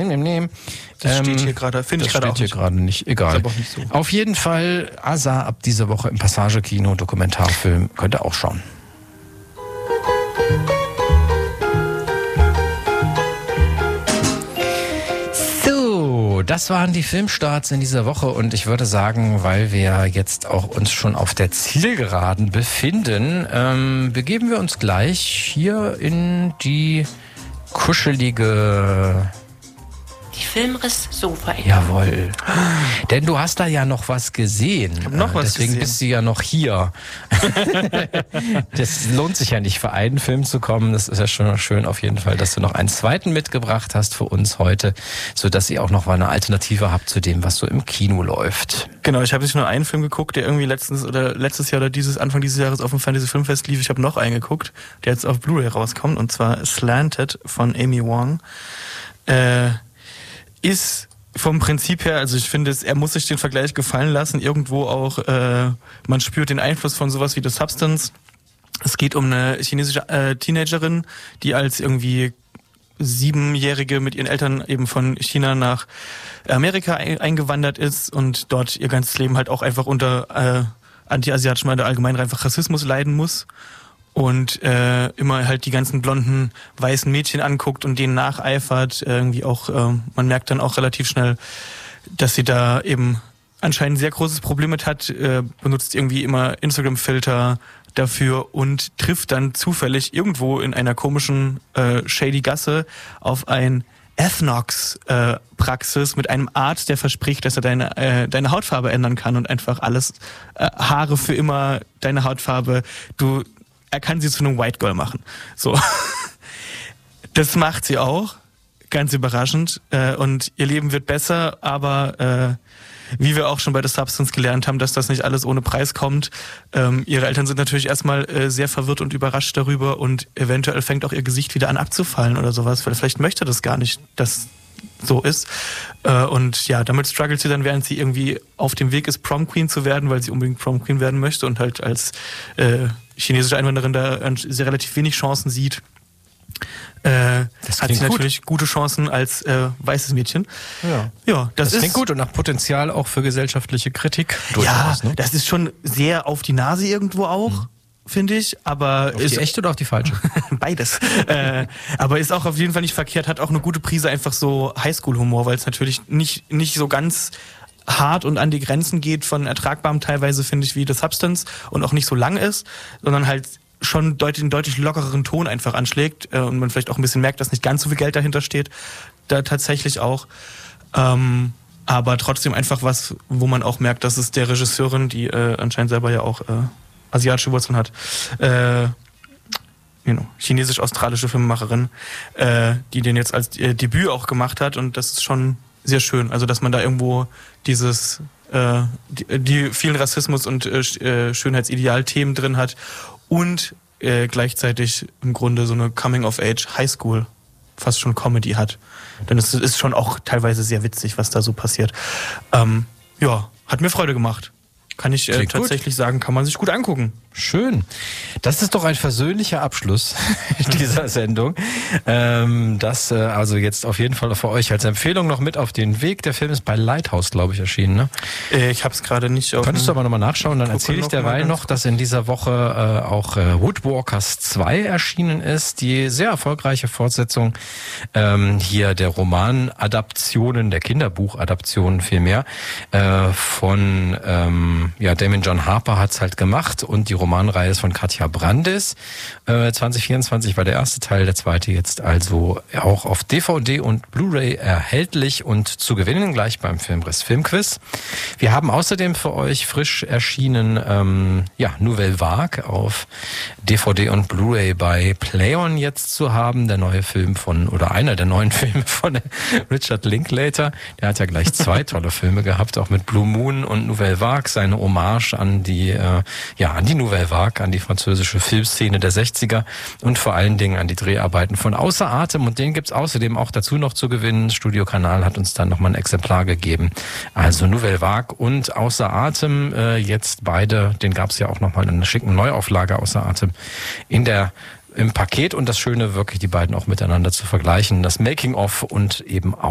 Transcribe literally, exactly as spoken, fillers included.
nehm, nehm, nehm. Das ähm, steht hier gerade, finde ich gerade auch hier gerade nicht. Egal. Ist aber auch nicht so. Auf jeden Fall Asa ab dieser Woche im Passage-Kino, Dokumentarfilm, könnt ihr auch schauen. Das waren die Filmstarts in dieser Woche und ich würde sagen, weil wir jetzt auch uns schon auf der Zielgeraden befinden, ähm, begeben wir uns gleich hier in die kuschelige... Die Filmriss-Sofa-Ecke. Jawohl. Denn du hast da ja noch was gesehen. Ich hab noch was Deswegen gesehen. bist du ja noch hier. Das lohnt sich ja nicht, für einen Film zu kommen. Das ist ja schon schön auf jeden Fall, dass du noch einen zweiten mitgebracht hast für uns heute, sodass ihr auch noch mal eine Alternative habt zu dem, was so im Kino läuft. Genau, ich habe nicht nur einen Film geguckt, der irgendwie letztens oder letztes Jahr oder dieses Anfang dieses Jahres auf dem Fantasy Filmfest lief. Ich habe noch einen geguckt, der jetzt auf Blu-ray rauskommt, und zwar Slanted von Amy Wong. Äh, ist vom Prinzip her, also ich finde, es, er muss sich den Vergleich gefallen lassen, irgendwo auch, äh, man spürt den Einfluss von sowas wie The Substance. Es geht um eine chinesische äh, Teenagerin, die als irgendwie Siebenjährige mit ihren Eltern eben von China nach Amerika ein, eingewandert ist und dort ihr ganzes Leben halt auch einfach unter äh, anti-asiatischem oder allgemein einfach Rassismus leiden muss. Und äh, immer halt die ganzen blonden, weißen Mädchen anguckt und denen nacheifert. Irgendwie auch, äh, man merkt dann auch relativ schnell, dass sie da eben anscheinend ein sehr großes Problem mit hat, äh, benutzt irgendwie immer Instagram-Filter dafür und trifft dann zufällig irgendwo in einer komischen, äh, shady Gasse auf ein Ethnox-Praxis äh, mit einem Arzt, der verspricht, dass er deine äh, deine Hautfarbe ändern kann und einfach alles, äh, Haare für immer, deine Hautfarbe, du er kann sie zu einem White Girl machen. So. Das macht sie auch. Ganz überraschend. Und ihr Leben wird besser, aber äh, wie wir auch schon bei The Substance gelernt haben, dass das nicht alles ohne Preis kommt. Ähm, ihre Eltern sind natürlich erstmal äh, sehr verwirrt und überrascht darüber und eventuell fängt auch ihr Gesicht wieder an abzufallen oder sowas, weil vielleicht möchte das gar nicht, dass so ist. Äh, und ja, damit struggelt sie dann, während sie irgendwie auf dem Weg ist, Prom Queen zu werden, weil sie unbedingt Prom Queen werden möchte und halt als äh, chinesische Einwanderin da sehr relativ wenig Chancen sieht. Äh, hat sie natürlich gut. gute Chancen als äh, weißes Mädchen. Ja, ja das, das ist klingt gut und nach Potenzial auch für gesellschaftliche Kritik. Ja, ne? Das ist schon sehr auf die Nase irgendwo auch. Mhm. Finde ich, aber auf ist die echte oder auf die falsche? Beides. äh, aber ist auch auf jeden Fall nicht verkehrt, hat auch eine gute Prise einfach so Highschool-Humor, weil es natürlich nicht nicht so ganz hart und an die Grenzen geht von ertragbarem teilweise, finde ich, wie The Substance und auch nicht so lang ist, sondern halt schon deutlich, einen deutlich lockereren Ton einfach anschlägt äh, und man vielleicht auch ein bisschen merkt, dass nicht ganz so viel Geld dahinter steht, da tatsächlich auch. Ähm, aber trotzdem einfach was, wo man auch merkt, dass es der Regisseurin, die äh, anscheinend selber ja auch äh, asiatische Wurzeln hat, äh, you know, chinesisch-australische Filmemacherin, äh, die den jetzt als äh, Debüt auch gemacht hat und das ist schon sehr schön, also dass man da irgendwo dieses äh, die, die vielen Rassismus und äh, Schönheitsideal-Themen drin hat und äh, gleichzeitig im Grunde so eine Coming-of-Age Highschool fast schon Comedy hat. Denn es ist schon auch teilweise sehr witzig, was da so passiert. Ähm, ja, hat mir Freude gemacht. Kann ich äh, tatsächlich gut. sagen, kann man sich gut angucken. Schön. Das ist doch ein versöhnlicher Abschluss dieser Sendung. Ähm, das äh, also jetzt auf jeden Fall für euch als Empfehlung noch mit auf den Weg. Der Film ist bei Lighthouse, glaube ich, erschienen. Ne? Äh, ich habe es gerade nicht auf. Könntest du aber nochmal nachschauen, dann erzähle ich derweil noch, dass in dieser Woche äh, auch äh, Woodwalkers zwei erschienen ist. Die sehr erfolgreiche Fortsetzung ähm, hier der Romanadaptionen, der Kinderbuchadaptionen vielmehr äh, von ähm, ja, Damon John Harper hat's halt gemacht und die Romanreihe ist von Katja Brandis. Äh, zwanzig vierundzwanzig war der erste Teil, der zweite jetzt also auch auf D V D und Blu-ray erhältlich und zu gewinnen gleich beim Filmriss Filmquiz. Wir haben außerdem für euch frisch erschienen ähm, ja, Nouvelle Vague auf D V D und Blu-ray bei Play-On jetzt zu haben. Der neue Film von, oder einer der neuen Filme von Richard Linklater. Der hat ja gleich zwei tolle Filme gehabt, auch mit Blue Moon und Nouvelle Vague, seine Hommage an die, äh, ja, an die Nouvelle Vague, an die französische Filmszene der sechziger und vor allen Dingen an die Dreharbeiten von Außer Atem. Und den gibt's außerdem auch dazu noch zu gewinnen. Studio Kanal hat uns dann nochmal ein Exemplar gegeben. Also Nouvelle Vague und Außer Atem, äh, jetzt beide, den gab's ja auch nochmal in einer schicken Neuauflage Außer Atem in der im Paket. Und das Schöne, wirklich die beiden auch miteinander zu vergleichen. Das Making-of und eben auch